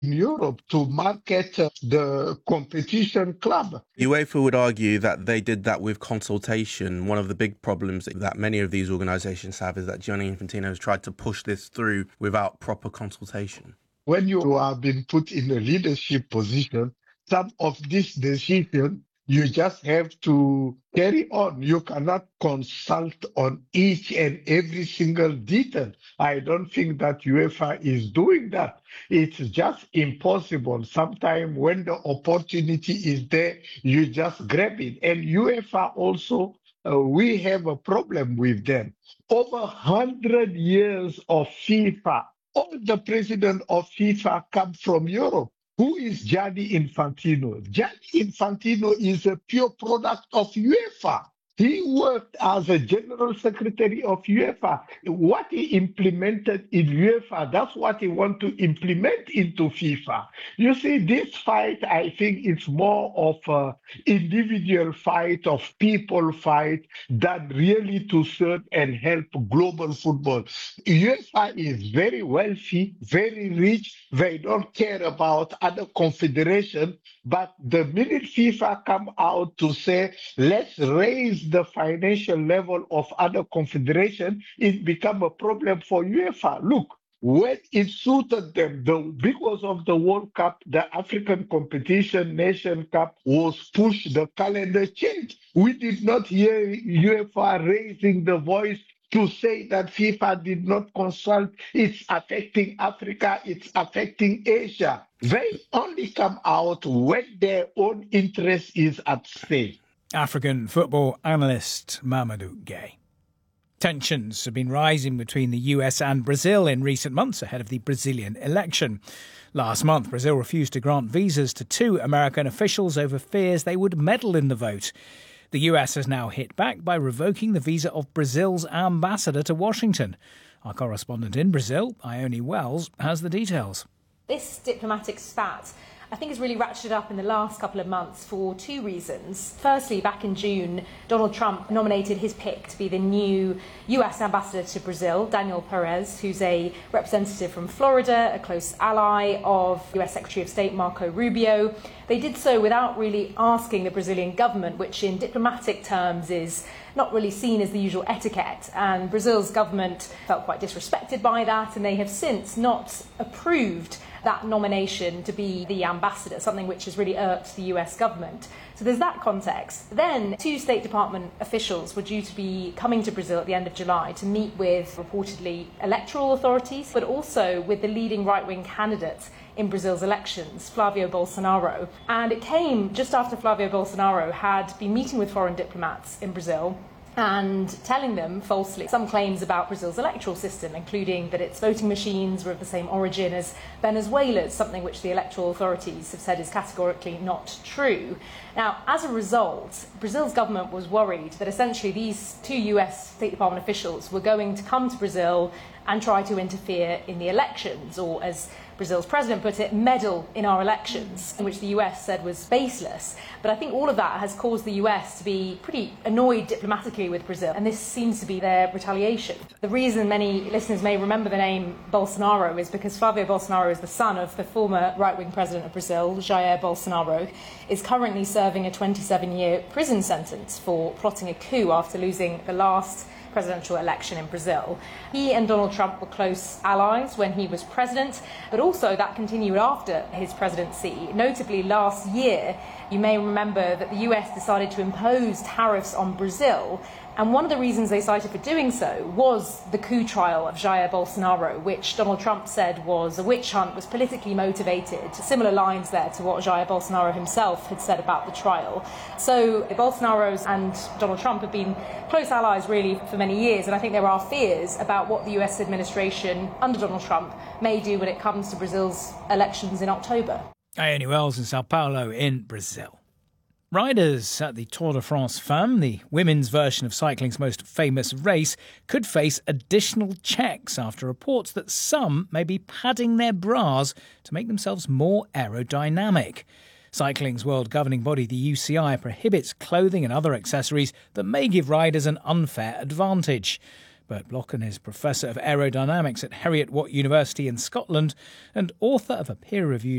in Europe to market the competition club. UEFA would argue that they did that with consultation. One of the big problems that many of these organisations have is that Gianni Infantino has tried to push this through without proper consultation. When you are being put in a leadership position, some of these decisions you just have to carry on. You cannot consult on each and every single detail. I don't think that UEFA is doing that. It's just impossible. Sometimes when the opportunity is there, you just grab it. And UEFA also, we have a problem with them. Over 100 years of FIFA, all the president of FIFA come from Europe. Who is Gianni Infantino? Gianni Infantino is a pure product of UEFA. He worked as a general secretary of UEFA. What he implemented in UEFA, that's what he wants to implement into FIFA. You see, this fight, I think, it's more of an individual fight, of people fight, than really to serve and help global football. UEFA is very wealthy, very rich. They don't care about other confederations. But the minute FIFA come out to say, let's raise the financial level of other confederations, it become a problem for UEFA. Look, when it suited them, because of the World Cup, the African competition, Nation Cup was pushed, the calendar changed. We did not hear UEFA raising the voice to say that FIFA did not consult. It's affecting Africa, it's affecting Asia. They only come out when their own interest is at stake. African football analyst Mamadou Gueye. Tensions have been rising between the US and Brazil in recent months ahead of the Brazilian election. Last month, Brazil refused to grant visas to 2 American officials over fears they would meddle in the vote. The US has now hit back by revoking the visa of Brazil's ambassador to Washington. Our correspondent in Brazil, Ione Wells, has the details. This diplomatic spat, I think, has really ratcheted up in the last couple of months for 2 reasons. Firstly, back in June, Donald Trump nominated his pick to be the new US ambassador to Brazil, Daniel Perez, who's a representative from Florida, a close ally of US Secretary of State Marco Rubio. They did so without really asking the Brazilian government, which in diplomatic terms is not really seen as the usual etiquette. And Brazil's government felt quite disrespected by that, and they have since not approved that nomination to be the ambassador, something which has really irked the US government. So there's that context. Then 2 State Department officials were due to be coming to Brazil at the end of July to meet with reportedly electoral authorities, but also with the leading right-wing candidate in Brazil's elections, Flavio Bolsonaro. And it came just after Flavio Bolsonaro had been meeting with foreign diplomats in Brazil and telling them falsely some claims about Brazil's electoral system, including that its voting machines were of the same origin as Venezuela's, something which the electoral authorities have said is categorically not true. Now, as a result, Brazil's government was worried that essentially these 2 US State Department officials were going to come to Brazil and try to interfere in the elections, or as Brazil's president put it, meddle in our elections, which the US said was baseless. But I think all of that has caused the US to be pretty annoyed diplomatically with Brazil, and this seems to be their retaliation. The reason many listeners may remember the name Bolsonaro is because Flavio Bolsonaro is the son of the former right-wing president of Brazil, Jair Bolsonaro, is currently serving a 27-year prison sentence for plotting a coup after losing the last presidential election in Brazil. He and Donald Trump were close allies when he was president, but also that continued after his presidency. Notably, last year, you may remember that the US decided to impose tariffs on Brazil, and one of the reasons they cited for doing so was the coup trial of Jair Bolsonaro, which Donald Trump said was a witch hunt, was politically motivated. Similar lines there to what Jair Bolsonaro himself had said about the trial. So Bolsonaro's and Donald Trump have been close allies really for many years, and I think there are fears about what the US administration under Donald Trump may do when it comes to Brazil's elections in October. Ione Wells in Sao Paulo in Brazil. Riders at the Tour de France Femmes, the women's version of cycling's most famous race, could face additional checks after reports that some may be padding their bras to make themselves more aerodynamic. Cycling's world governing body, the UCI, prohibits clothing and other accessories that may give riders an unfair advantage. Bert Blocken is Professor of Aerodynamics at Heriot-Watt University in Scotland and author of a peer-reviewed